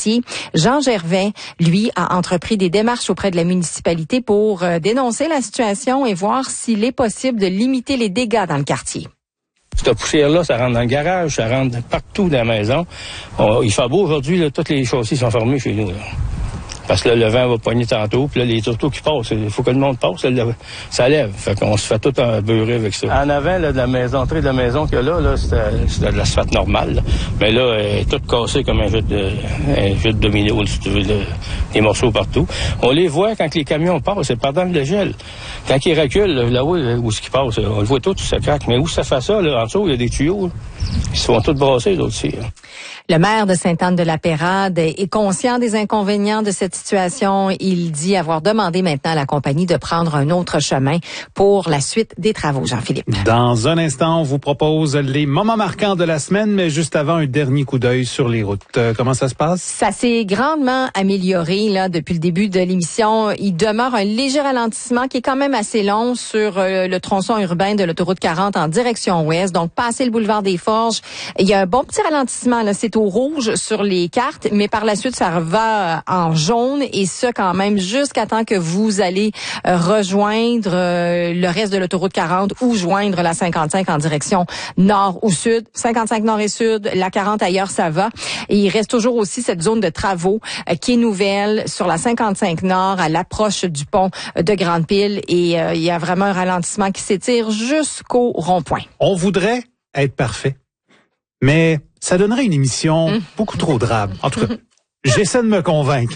quartier. Jean Gervais, lui, a entrepris des démarches auprès de la municipalité pour dénoncer la situation et voir s'il est possible de limiter les dégâts dans le quartier. Cette poussière-là, ça rentre dans le garage, ça rentre partout dans la maison. Il fait beau aujourd'hui, là, toutes les chaussées sont fermées chez nous, là. Parce que là, le vent va pogner tantôt, puis là, les tourteaux qui passent, il faut que le monde passe, ça lève. Fait qu'on se fait tout un beurrer avec ça. En avant, là, de la maison, l'entrée de la maison qu'il y a là, c'est de l'asphalte normal, là. Mais là, elle est toute cassée comme un jeu de domino, si tu veux, des morceaux partout. On les voit quand les camions passent, c'est pendant le gel. Quand ils reculent, là-haut, où ce qui passe, on le voit tout, ça craque. Mais où ça fait ça, là, en dessous, il y a des tuyaux, là. Ils se font tous brasser, les autres aussi, là. Le maire de Sainte-Anne-de-la-Pérade est conscient des inconvénients de cette situation. Il dit avoir demandé maintenant à la compagnie de prendre un autre chemin pour la suite des travaux. Jean-Philippe. Dans un instant, on vous propose les moments marquants de la semaine, mais juste avant, un dernier coup d'œil sur les routes. Comment ça se passe? Ça s'est grandement amélioré là depuis le début de l'émission. Il demeure un léger ralentissement qui est quand même assez long sur le tronçon urbain de l'autoroute 40 en direction ouest. Donc, passer le boulevard des Forges, il y a un bon petit ralentissement. Là, c'est au rouge sur les cartes, mais par la suite, ça va en jaune et ça quand même jusqu'à temps que vous allez rejoindre le reste de l'autoroute 40 ou joindre la 55 en direction nord ou sud. 55 nord et sud, la 40 ailleurs, ça va. Et il reste toujours aussi cette zone de travaux qui est nouvelle sur la 55 nord à l'approche du pont de Grande-Pile et il y a vraiment un ralentissement qui s'étire jusqu'au rond-point. On voudrait être parfait, mais ça donnerait une émission beaucoup trop drabe. En tout cas, j'essaie de me convaincre.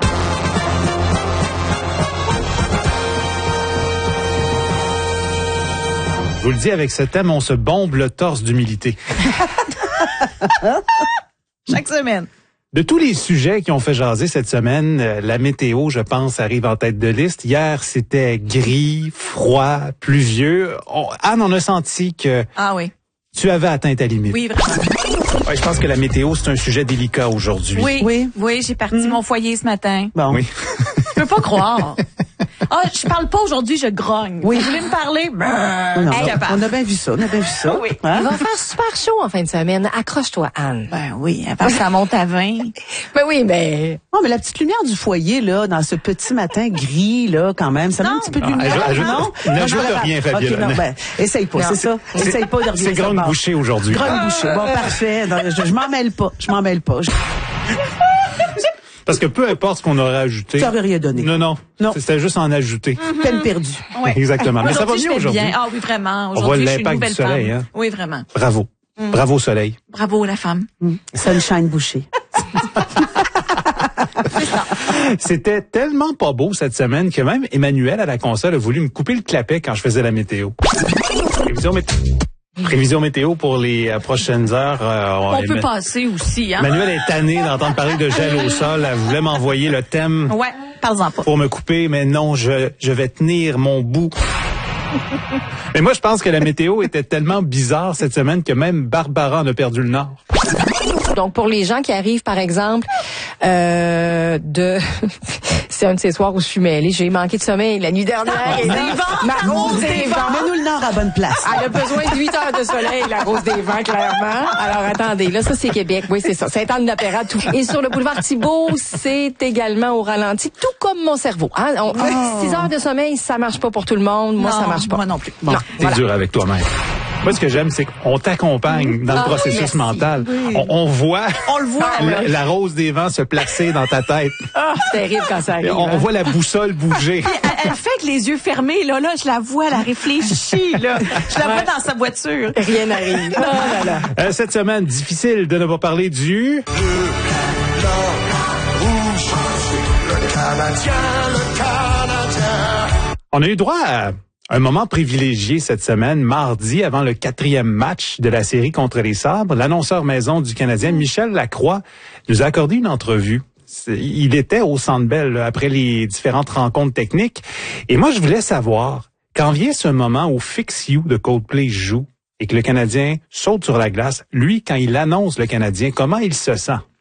Je vous le dis, avec ce thème, on se bombe le torse d'humilité. Chaque semaine. De tous les sujets qui ont fait jaser cette semaine, la météo, je pense, arrive en tête de liste. Hier, c'était gris, froid, pluvieux. Anne, on a senti que tu avais atteint ta limite. Oui, vraiment. Ouais, je pense que la météo, c'est un sujet délicat aujourd'hui. Oui, j'ai parti mon foyer ce matin. Bon. Oui. Je peux pas croire. Je parle pas aujourd'hui, je grogne. Oui. Vous voulez me parler? Non, on a bien vu ça, Oui. Hein? Il va faire super chaud en fin de semaine. Accroche-toi, Anne. Ben oui, parce que ça monte à 20. Ben oui, mais... Non, mais la petite lumière du foyer, là, dans ce petit matin gris, là, quand même, ça met un petit peu de lumière, non? N'ajoute rien, Fabiola. Okay, non, essaye pas, c'est ça. Essaye pas de revenir. C'est Grogne Boucher aujourd'hui. Grogne Boucher. Bon, parfait. Non, je m'en mêle pas. Parce que peu importe ce qu'on aurait ajouté. Ça aurait rien donné. Non. C'était juste en ajouter. Peine perdue. Ouais. Exactement. Mais ça va mieux aujourd'hui. Bien. Ah oui, vraiment. On voit Aujourd'hui, l'impact du soleil. Hein? Oui, vraiment. Bravo. Bravo, soleil. Bravo, la femme. Sunshine Boucher. C'était tellement pas beau cette semaine que même Emmanuel à la console a voulu me couper le clapet quand je faisais la météo. Prévision météo pour les prochaines heures. On peut passer aussi, hein. Emmanuel est tanné d'entendre parler de gel au sol. Elle voulait m'envoyer le thème. Ouais, parle-en pas. Pour me couper, mais non, je vais tenir mon bout. Mais moi, je pense que la météo était tellement bizarre cette semaine que même Barbara en a perdu le nord. Donc, pour les gens qui arrivent, par exemple, c'est un de ces soirs où je suis mêlée. J'ai manqué de sommeil la nuit dernière. Ma rose des vents. Mets-nous le nord à bonne place. Elle a besoin de 8 heures de soleil, la rose des vents, clairement. Alors, attendez, là, ça, c'est Québec. Oui, c'est ça. Sainte-Anne-de-la-Pérade, tout. Et sur le boulevard Thibault, c'est également au ralenti, tout comme mon cerveau. Hein? 6 heures de sommeil, ça marche pas pour tout le monde. Moi, ça marche pas. Moi non plus. Bon, t'es dur avec toi-même. Moi, ce que j'aime, c'est qu'on t'accompagne dans le processus mental. Oui. On voit, le la rose des vents se placer dans ta tête. C'est terrible quand ça arrive. On voit la boussole bouger. Elle fait avec les yeux fermés, là, je la vois, elle réfléchit, là. Je la vois dans sa voiture. Rien n'arrive. Oh là là. Cette semaine, difficile de ne pas parler du... On a eu droit à un moment privilégié cette semaine, mardi, avant le 4e match de la série contre les Sabres. L'annonceur maison du Canadien, Michel Lacroix, nous a accordé une entrevue. Il était au Centre Bell après les différentes rencontres techniques. Et moi, je voulais savoir, quand vient ce moment où Fix You de Coldplay joue et que le Canadien saute sur la glace, lui, quand il annonce le Canadien, comment il se sent?